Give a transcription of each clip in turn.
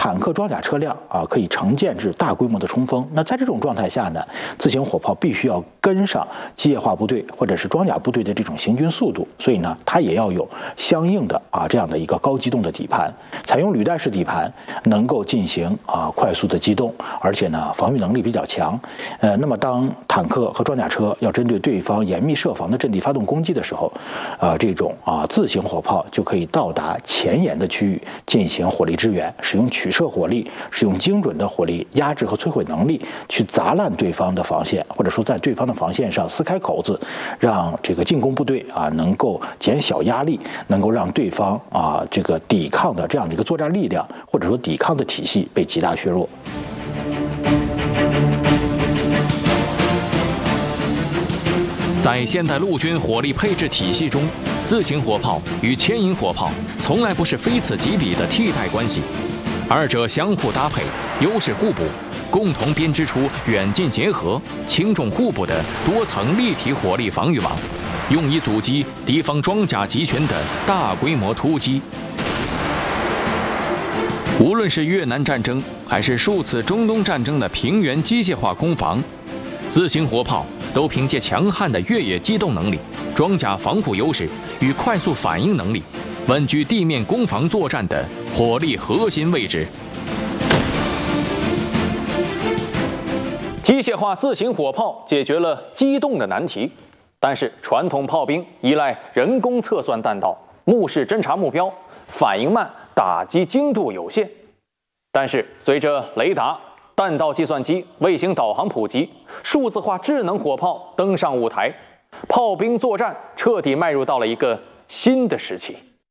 坦克装甲车辆可以承建制大规模的冲锋。那在这种状态下呢，自行火炮必须要跟上机械化部队或者是装甲部队的这种行军速度，所以呢，它也要有相应的这样的一个高机动的底盘，采用履带式底盘，能够进行快速的机动，而且呢，防御能力比较强。那么当坦克和装甲车要针对对方严密设防的阵地发动攻击的时候，这种自行火炮就可以到达前沿的区域进行火力支援，使用取射火力，使用精准的火力压制和摧毁能力去砸烂对方的防线，或者说在对方的防线上撕开口子，让这个进攻部队能够减小压力，能够让对方这个抵抗的这样的一个作战力量或者说抵抗的体系被极大削弱。 在现代陆军火力配置体系中，自行火炮与牵引火炮从来不是非此即彼的替代关系，二者相互搭配，优势互补，共同编织出远近结合、轻重互补的多层立体火力防御网，用以阻击敌方装甲集群的大规模突击。无论是越南战争，还是数次中东战争的平原机械化攻防，自行火炮都凭借强悍的越野机动能力、装甲防护优势与快速反应能力，稳居地面攻防作战的火力核心位置。机械化自行火炮解决了机动的难题，但是传统炮兵依赖人工测算弹道、目视侦察目标，反应慢，打击精度有限。但是随着雷达、弹道计算机、卫星导航普及，数字化智能火炮登上舞台，炮兵作战彻底迈入到了一个新的时期。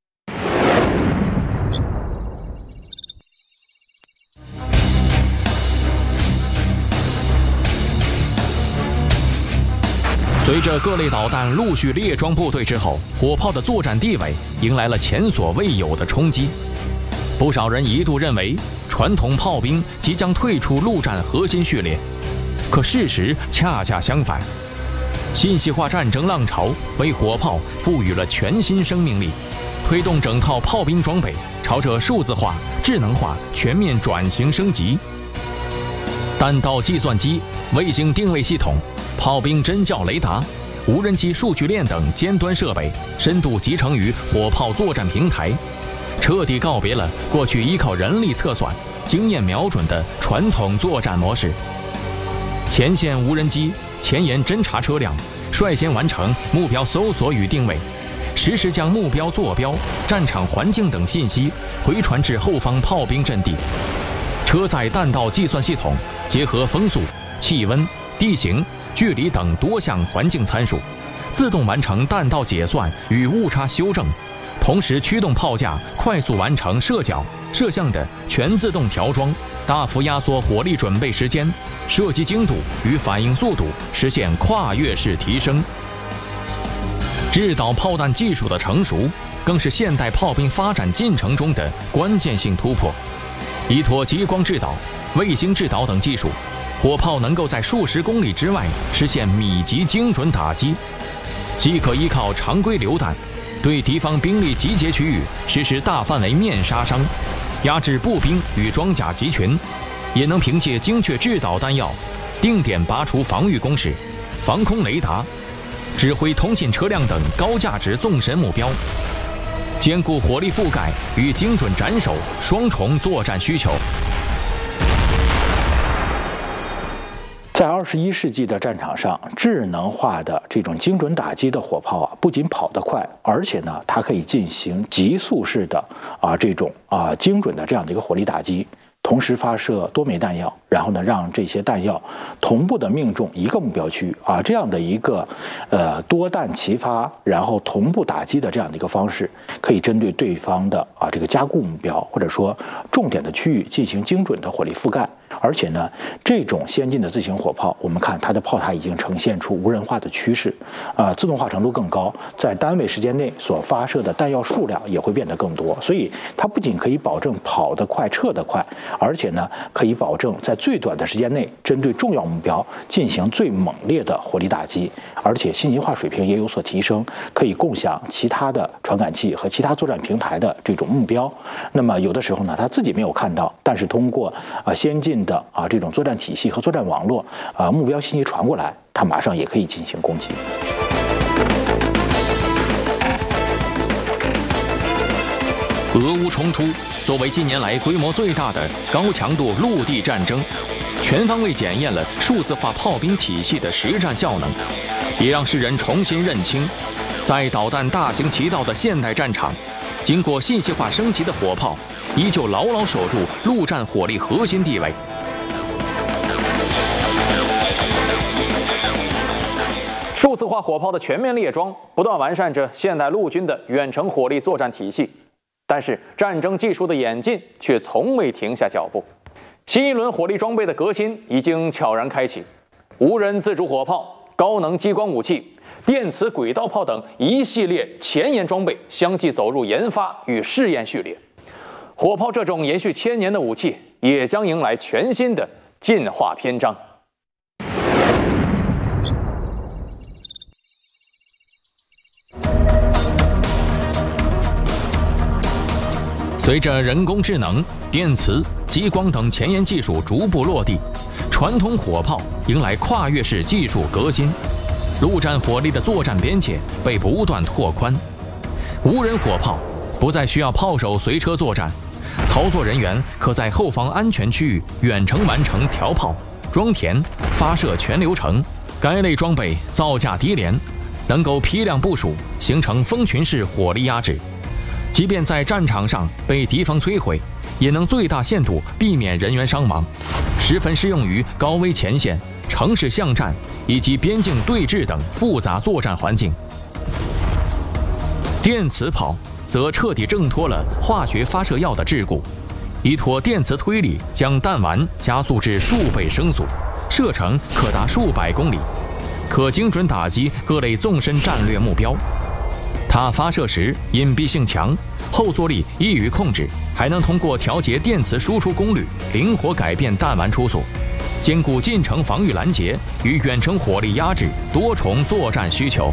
随着各类导弹陆续列装部队之后，火炮的作战地位迎来了前所未有的冲击。不少人一度认为传统炮兵即将退出陆战核心序列，可事实恰恰相反。信息化战争浪潮为火炮赋予了全新生命力，推动整套炮兵装备朝着数字化、智能化全面转型升级。弹道计算机、卫星定位系统、炮兵侦教雷达、无人机数据链等尖端设备深度集成于火炮作战平台，彻底告别了过去依靠人力测算、经验瞄准的传统作战模式。前线无人机、前沿侦察车辆率先完成目标搜索与定位，实时将目标坐标、战场环境等信息回传至后方炮兵阵地。车载弹道计算系统结合风速、气温、地形、距离等多项环境参数，自动完成弹道解算与误差修正，同时驱动炮架快速完成射角、摄像的全自动调装，大幅压缩火力准备时间，射击精度与反应速度实现跨越式提升。制导炮弹技术的成熟，更是现代炮兵发展进程中的关键性突破。依托激光制导、卫星制导等技术，火炮能够在数十公里之外实现密集精准打击，既可依靠常规榴弹对敌方兵力集结区域实施大范围面杀伤，压制步兵与装甲集群，也能凭借精确制导弹药，定点拔除防御工事、防空雷达、指挥通信车辆等高价值纵深目标，兼顾火力覆盖与精准斩首双重作战需求。 在21世纪的战场上，智能化的这种精准打击的火炮不仅跑得快，而且呢，它可以进行急速式的这种精准的这样的一个火力打击，同时发射多枚弹药，然后呢，让这些弹药同步的命中一个目标区域这样的一个多弹齐发，然后同步打击的这样的一个方式，可以针对对方的这个加固目标或者说重点的区域进行精准的火力覆盖， 而且呢，这种先进的自行火炮，我们看它的炮塔已经呈现出无人化的趋势，自动化程度更高，在单位时间内所发射的弹药数量也会变得更多。所以它不仅可以保证跑得快、撤得快，而且呢，可以保证在最短的时间内针对重要目标进行最猛烈的火力打击，而且信息化水平也有所提升，可以共享其他的传感器和其他作战平台的这种目标。那么有的时候呢，他自己没有看到，但是通过先进的这种作战体系和作战网络目标信息传过来，他马上也可以进行攻击。 俄乌冲突作为近年来规模最大的高强度陆地战争，全方位检验了数字化炮兵体系的实战效能，也让世人重新认清，在导弹大行其道的现代战场，经过信息化升级的火炮依旧牢牢守住陆战火力核心地位。数字化火炮的全面列装，不断完善着现代陆军的远程火力作战体系。但是，战争技术的演进却从未停下脚步。新一轮火力装备的革新已经悄然开启，无人自主火炮、高能激光武器、电磁轨道炮等一系列前沿装备相继走入研发与试验序列。火炮这种延续千年的武器，也将迎来全新的进化篇章。随着人工智能、电磁、激光等前沿技术逐步落地，传统火炮迎来跨越式技术革新，陆战火力的作战边界被不断拓宽。无人火炮不再需要炮手随车作战，操作人员可在后方安全区域远程完成调炮、装填、发射全流程。该类装备造价低廉，能够批量部署，形成蜂群式火力压制。即便在战场上被敌方摧毁，也能最大限度避免人员伤亡，十分适用于高危前线、城市巷战以及边境对峙等复杂作战环境。电磁炮则彻底挣脱了化学发射药的桎梏，依托电磁推力将弹丸加速至数倍声速，射程可达数百公里，可精准打击各类纵深战略目标。它发射时隐蔽性强，后坐力易于控制，还能通过调节电磁输出功率，灵活改变弹丸出速，兼顾近程防御拦截与远程火力压制多重作战需求。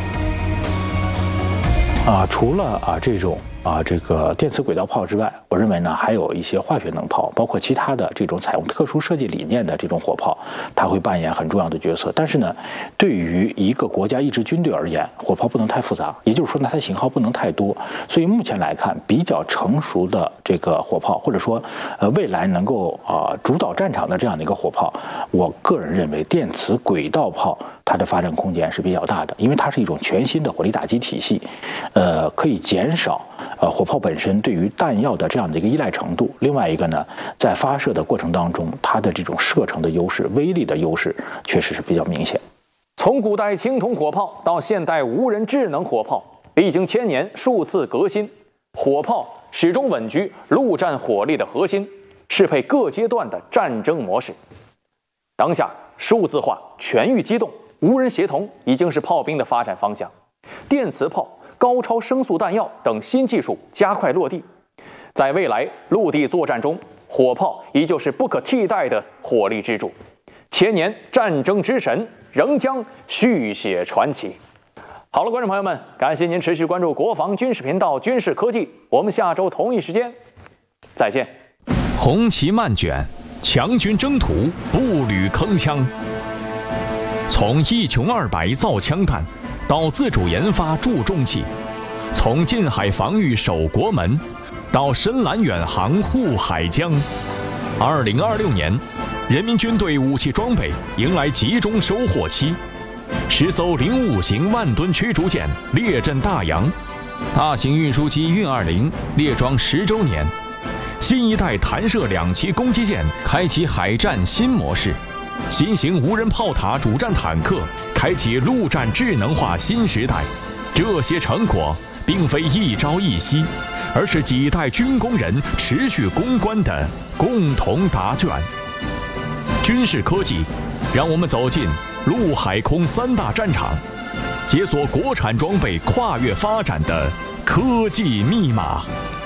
除了这种这个电磁轨道炮之外，我认为呢，还有一些化学能炮，包括其他的这种采用特殊设计理念的这种火炮，它会扮演很重要的角色。但是呢，对于一个国家一支军队而言，火炮不能太复杂，也就是说呢，它型号不能太多。所以目前来看，比较成熟的这个火炮，或者说未来能够主导战场的这样的一个火炮，我个人认为电磁轨道炮它的发展空间是比较大的，因为它是一种全新的火力打击体系，可以减少火炮本身对于弹药的这样的一个依赖程度。另外一个呢，在发射的过程当中，它的这种射程的优势、威力的优势确实是比较明显。 从古代青铜火炮到现代无人智能火炮，历经千年数次革新，火炮始终稳居陆战火力的核心，适配各阶段的战争模式。当下，数字化、全域机动、无人协同已经是炮兵的发展方向。电磁炮、高超声速弹药等新技术加快落地，在未来陆地作战中，火炮依旧是不可替代的火力支柱。千年战争之神仍将续写传奇。好了，观众朋友们，感谢您持续关注国防军事频道军事科技，我们下周同一时间再见。红旗漫卷，强军征途，步履铿锵。从一穷二白造枪弹，到自主研发铸重器；从近海防御守国门，到深蓝远航护海疆。2026年，人民军队武器装备迎来集中收获期。10艘055型万吨驱逐舰列阵大洋，大型运输机运20列装10周年。新一代弹射2栖攻击舰开启海战新模式，新型无人炮塔主战坦克开启陆战智能化新时代。这些成果并非一朝一夕，而是几代军工人持续攻关的共同答卷。 军事科技，让我们走进陆海空3大战场，解锁国产装备跨越发展的科技密码。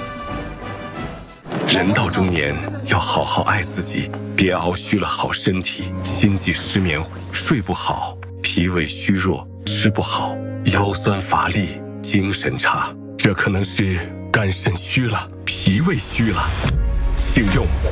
人到中年要好好爱自己，别熬虚了好身体，心悸失眠，睡不好，脾胃虚弱，吃不好，腰酸乏力，精神差，这可能是肝肾虚了，脾胃虚了。请用